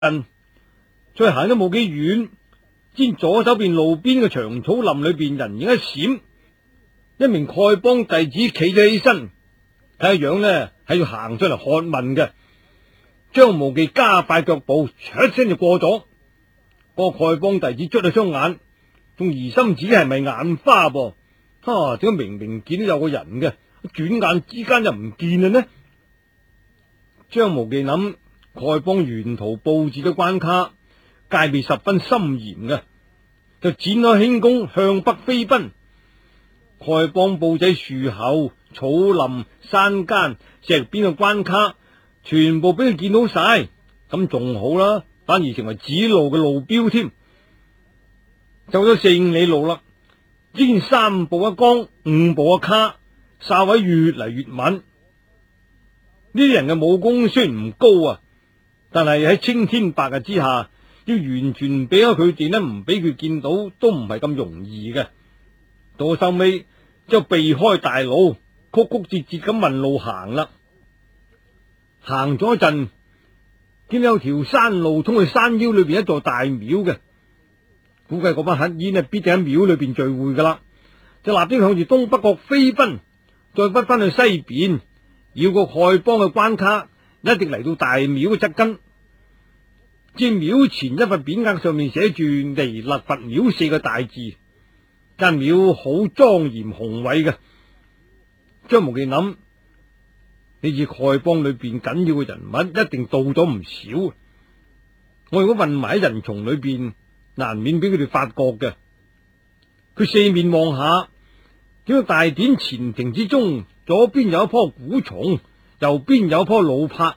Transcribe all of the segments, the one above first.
再行咗冇幾遠，見左手邊路邊嘅長草林裏邊人影一閃，一名丐幫弟子企咗起身，睇樣呢係要行出嚟喝問嘅。張無忌加快腳步，唰一聲就過咗。個丐幫弟子捽咗雙眼，仲疑心自己係咪眼花噃？點解明明見到有個人嘅，轉眼之間就唔見啦呢？張無忌諗，丐幫沿途布置咗關卡，戒備十分森嚴嘅，就展開輕功向北飛奔。丐幫布喺樹後、草林、山間、石邊嘅關卡，全部俾佢見到晒，咁仲好啦，反而成為指路嘅路標添。走咗4-5里路啦，只見3步一崗，5步一卡，哨位越嚟越穩。呢啲人嘅武功雖然唔高啊，但係喺青天白日之下，要完全避開佢哋呢，唔俾佢見到都唔係咁容易嘅。到收尾就避開大路，曲曲折折咁問路行啦。行咗一陣，見有條山路通去山腰裏邊一座大廟嘅，估計嗰班乞兒呢必定喺廟裏邊聚會噶啦，就立即向住東北角飛奔，再不翻去西邊，繞過丐幫嘅關卡，一直嚟到大廟嘅側根。見廟前一塊匾額上面寫住彌勒佛廟4個大字，間廟好莊嚴宏偉嘅。張無忌諗，呢次丐幫裏邊緊要嘅人物一定到咗唔少，我如果混埋喺人叢裏邊，難免俾佢哋發覺嘅。佢四面望下，見到大殿前庭之中，左邊有一棵古松，右邊有一棵老柏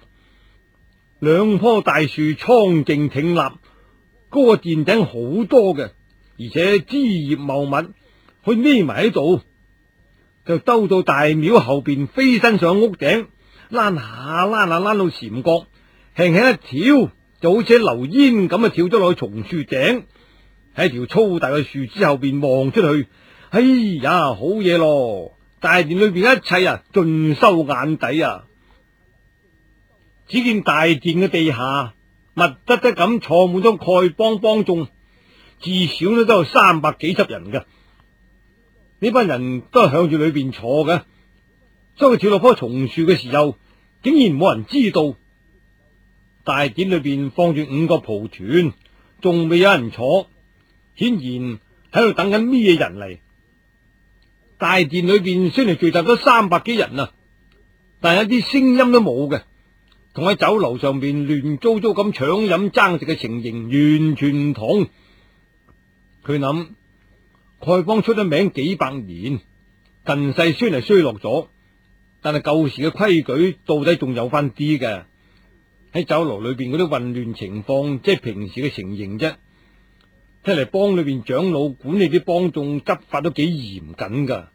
，2棵大樹蒼勁挺立，高個殿頂好多嘅，而且枝葉茂密，可以匿埋喺度。就兜到大廟後邊，飛身上屋頂，躝下躝到禪角，輕輕一跳，就好似流煙咁啊，跳咗落去松樹頂，喺條粗大嘅樹枝後邊望出去，哎呀，好嘢咯！大殿裏邊一切啊，盡收眼底啊！只見大殿嘅地下密質質咁坐滿咗丐幫幫眾，至少都有300幾十人嘅。呢班人都係向住裏邊坐嘅，所以佢跳落棵松樹嘅時候，竟然冇人知道。大殿裏邊放住5個蒲團，仲未有人坐，顯然喺度等緊咩人嚟。大殿裏邊雖然聚集咗300幾人啊，但係一啲聲音都冇嘅，同喺酒樓上邊亂糟糟咁搶飲爭食嘅情形完全唔同。佢諗，丐幫出咗名幾百年，近世雖然係衰落咗，但係舊時嘅規矩到底仲有翻啲嘅。喺酒樓裏邊嗰啲混亂情況，即係平時嘅情形啫。睇嚟幫裏邊長老管理啲幫眾執法都幾嚴謹噶。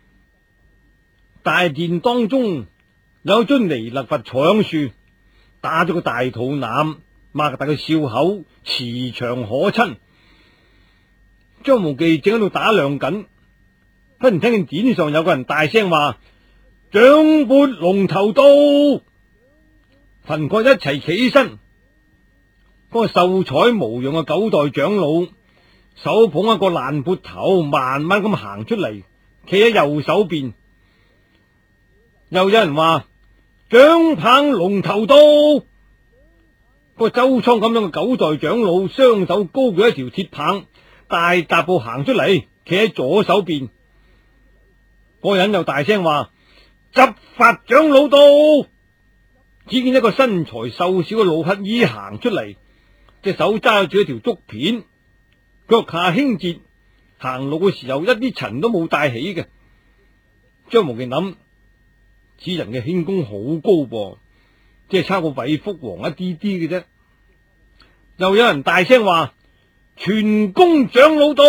大殿當中有尊彌勒佛坐響樹，打咗個大肚腩，擘大個笑口，慈祥可親。張無忌正喺度打量緊，忽然聽見殿上有個人大聲話：掌撥龍頭刀！群丐一齊企起身，嗰個秀才無樣嘅9代長老手捧一個爛撥頭，慢慢咁行出嚟，企喺右手邊。又有人話：掌棒龍頭刀！個周倉咁樣嘅9代長老雙手高舉一條鐵棒，大踏步行出嚟，企喺左手邊。嗰個人又大聲話：執法長老到！只見一個身材瘦小嘅老乞衣行出嚟，隻手揸住一條竹片，腳下輕捷，行路嘅時候一啲塵都冇帶起嘅。張無忌諗，此人嘅輕功好高噃，即係差過韋福王一啲啲嘅啫。又有人大聲話：全功長老到！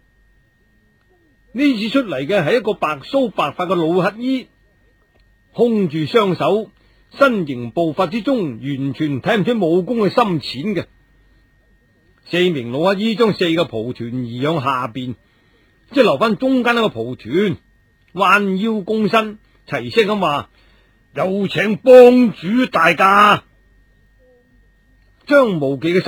呢次出嚟嘅係一個白鬚白髮嘅老乞衣，空住雙手，身形步伐之中完全睇唔出武功嘅深淺嘅。4名老乞衣將4個蒲團移向下邊，即係留翻中間一個蒲團，彎腰躬身，齊聲咁話：有請幫主大駕。 張無忌嘅